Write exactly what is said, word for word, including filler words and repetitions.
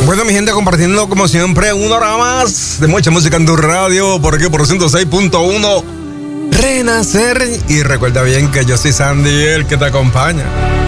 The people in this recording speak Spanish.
Bueno, mi gente, compartiendo como siempre una hora más de mucha música en tu radio, por aquí por ciento seis punto uno Renacer. Y recuerda bien que yo soy Sandy, el que te acompaña.